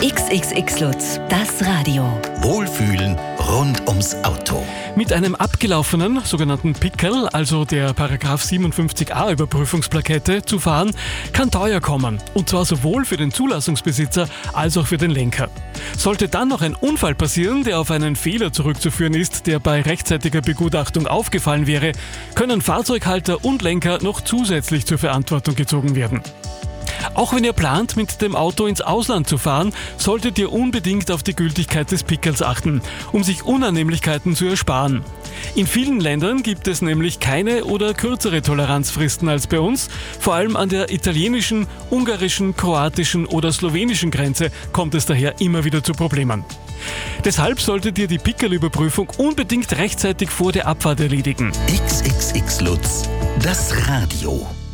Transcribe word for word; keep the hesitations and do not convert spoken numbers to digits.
X X X Lutz, das Radio. Wohlfühlen rund ums Auto. Mit einem abgelaufenen, sogenannten Pickel, also der Paragraph siebenundfünfzig a Überprüfungsplakette, zu fahren, kann teuer kommen. Und zwar sowohl für den Zulassungsbesitzer als auch für den Lenker. Sollte dann noch ein Unfall passieren, der auf einen Fehler zurückzuführen ist, der bei rechtzeitiger Begutachtung aufgefallen wäre, können Fahrzeughalter und Lenker noch zusätzlich zur Verantwortung gezogen werden. Auch wenn ihr plant, mit dem Auto ins Ausland zu fahren, solltet ihr unbedingt auf die Gültigkeit des Pickels achten, um sich Unannehmlichkeiten zu ersparen. In vielen Ländern gibt es nämlich keine oder kürzere Toleranzfristen als bei uns. Vor allem an der italienischen, ungarischen, kroatischen oder slowenischen Grenze kommt es daher immer wieder zu Problemen. Deshalb solltet ihr die Pickelüberprüfung unbedingt rechtzeitig vor der Abfahrt erledigen. X X X Lutz, das Radio.